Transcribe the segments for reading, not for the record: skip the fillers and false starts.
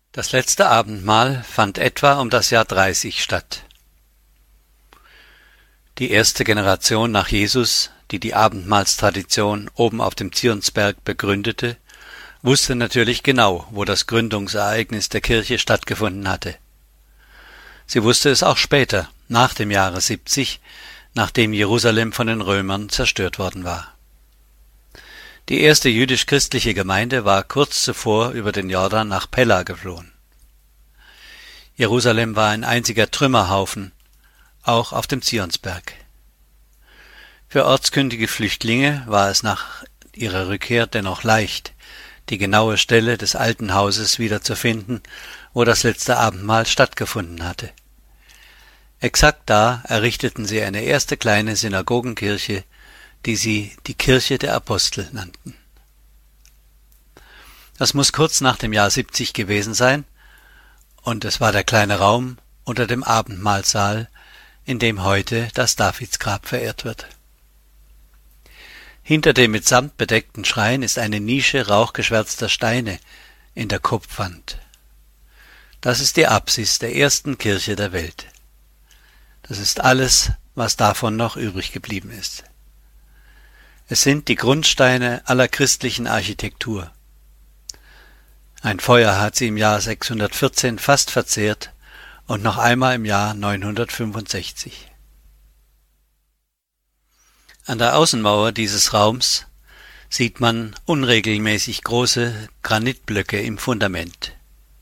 Das letzte Abendmahl fand etwa um das Jahr 30 statt. Die erste Generation nach Jesus, die die Abendmahlstradition oben auf dem Zionsberg begründete, wusste natürlich genau, wo das Gründungsereignis der Kirche stattgefunden hatte. Sie wusste es auch später, nach dem Jahre 70, nachdem Jerusalem von den Römern zerstört worden war. Die erste jüdisch-christliche Gemeinde war kurz zuvor über den Jordan nach Pella geflohen. Jerusalem war ein einziger Trümmerhaufen, auch auf dem Zionsberg. Für ortskündige Flüchtlinge war es nach ihrer Rückkehr dennoch leicht, die genaue Stelle des alten Hauses wiederzufinden, wo das letzte Abendmahl stattgefunden hatte. Exakt da errichteten sie eine erste kleine Synagogenkirche, die sie die Kirche der Apostel nannten. Das muss kurz nach dem Jahr 70 gewesen sein, und es war der kleine Raum unter dem Abendmahlsaal, in dem heute das Davidsgrab verehrt wird. Hinter dem mit Samt bedeckten Schrein ist eine Nische rauchgeschwärzter Steine in der Kopfwand. Das ist die Apsis der ersten Kirche der Welt. Das ist alles, was davon noch übrig geblieben ist. Es sind die Grundsteine aller christlichen Architektur. Ein Feuer hat sie im Jahr 614 fast verzehrt und noch einmal im Jahr 965. An der Außenmauer dieses Raums sieht man unregelmäßig große Granitblöcke im Fundament.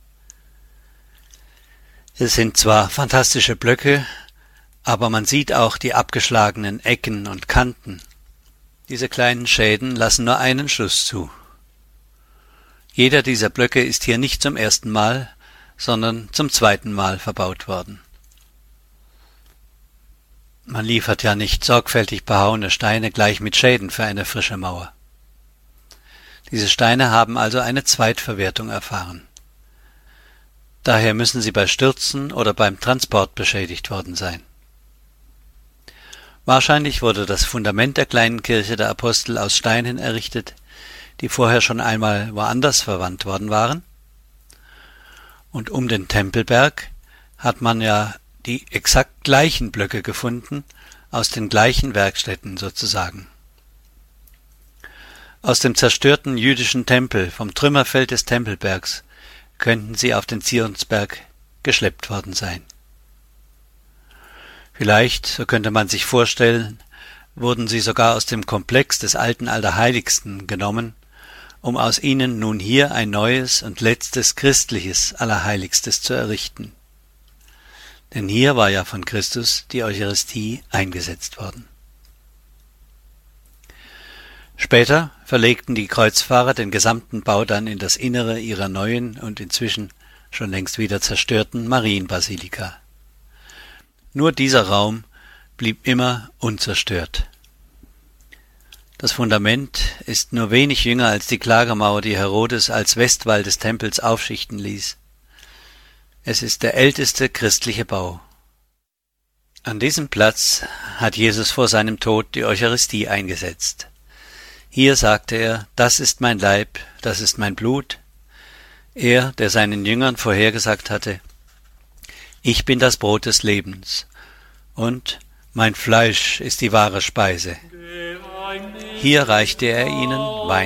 Es sind zwar fantastische Blöcke, aber man sieht auch die abgeschlagenen Ecken und Kanten. Diese kleinen Schäden lassen nur einen Schluss zu. Jeder dieser Blöcke ist hier nicht zum ersten Mal, sondern zum zweiten Mal verbaut worden. Man liefert ja nicht sorgfältig behauene Steine gleich mit Schäden für eine frische Mauer. Diese Steine haben also eine Zweitverwertung erfahren. Daher müssen sie bei Stürzen oder beim Transport beschädigt worden sein. Wahrscheinlich wurde das Fundament der kleinen Kirche der Apostel aus Steinen errichtet, die vorher schon einmal woanders verwandt worden waren. Und um den Tempelberg hat man ja die exakt gleichen Blöcke gefunden, aus den gleichen Werkstätten sozusagen. Aus dem zerstörten jüdischen Tempel, vom Trümmerfeld des Tempelbergs, könnten sie auf den Zionsberg geschleppt worden sein. Vielleicht, so könnte man sich vorstellen, wurden sie sogar aus dem Komplex des alten Allerheiligsten genommen, um aus ihnen nun hier ein neues und letztes christliches Allerheiligstes zu errichten. Denn hier war ja von Christus die Eucharistie eingesetzt worden. Später verlegten die Kreuzfahrer den gesamten Bau dann in das Innere ihrer neuen und inzwischen schon längst wieder zerstörten Marienbasilika. Nur dieser Raum blieb immer unzerstört. Das Fundament ist nur wenig jünger als die Klagemauer, die Herodes als Westwall des Tempels aufschichten ließ. Es ist der älteste christliche Bau. An diesem Platz hat Jesus vor seinem Tod die Eucharistie eingesetzt. Hier sagte er, das ist mein Leib, das ist mein Blut. Er, der seinen Jüngern vorhergesagt hatte, ich bin das Brot des Lebens und mein Fleisch ist die wahre Speise. Hier reichte er ihnen Wein